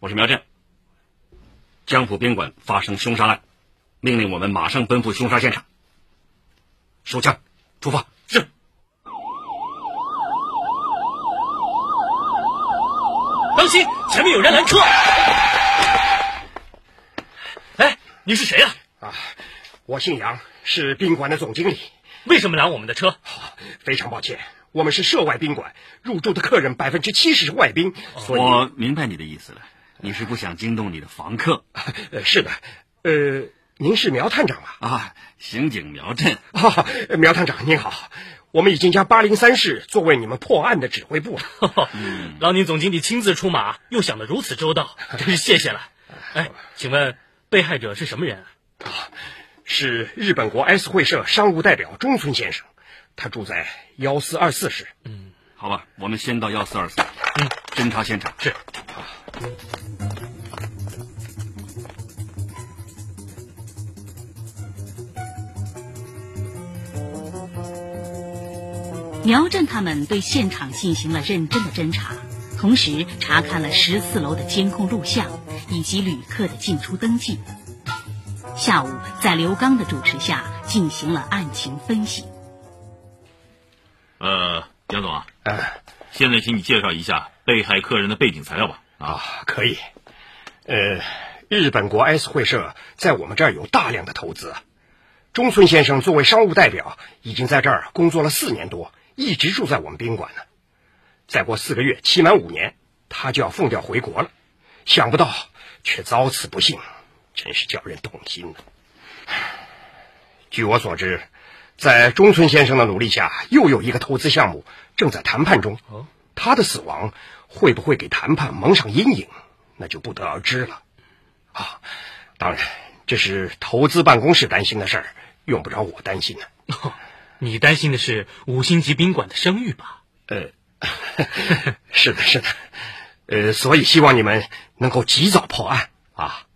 我是苗震。江浦宾馆发生凶杀案，命令我们马上奔赴凶杀现场。手枪，出发。是。 当心，前面有人拦车！哎，你是谁呀？ 我姓杨，是宾馆的总经理。 为什么拦我们的车？ 非常抱歉，我们是涉外宾馆，入住的客人70%是外宾，所以我明白你的意思了，你是不想惊动你的房客。 是的，您是苗探长吗？ 刑警苗震。 苗探长您好，我们已经将803室作为你们破案的指挥部了。 劳您总经理亲自出马，又想得如此周到，真是谢谢了。哎，请问被害者是什么人啊？ 是日本国 S 会社商务代表中村先生，他住在1424室。 好吧，我们先到1424。侦查现场。 是。 苗震他们对现场进行了认真的侦查，同时查看了14楼的监控录像以及旅客的进出登记。下午，在刘刚的主持下进行了案情分析。 杨总啊，现在请你介绍一下被害客人的背景材料吧。 可以。日本国 S 会社在我们这儿有大量的投资啊。中村先生作为商务代表，已经在这儿工作了4年多，一直住在我们宾馆呢。再过4个月，期满5年，他就要奉调回国了。想不到却遭此不幸，真是叫人痛心呢。据我所知，在中村先生的努力下，又有一个投资项目正在谈判中。他的死亡会不会给谈判蒙上阴影，那就不得而知了。当然，这是投资办公室担心的事儿，用不着我担心呢。 你担心的是5星级宾馆的声誉吧？ 是的，所以希望你们能够及早破案啊。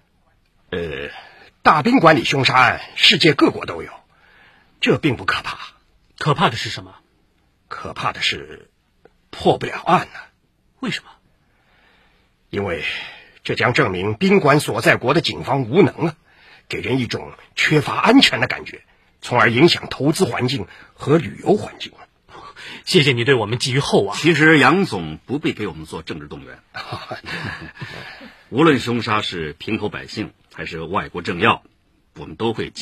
大宾馆里凶杀案，世界各国都有，这并不可怕。 可怕的是什么？ 可怕的是破不了案呢。 为什么？ 因为这将证明宾馆所在国的警方无能啊，给人一种缺乏安全的感觉，从而影响投资环境和旅游环境。 谢谢你对我们寄予厚望。 其实杨总不必给我们做政治动员。无论凶杀是平头百姓还是外国政要，我们都会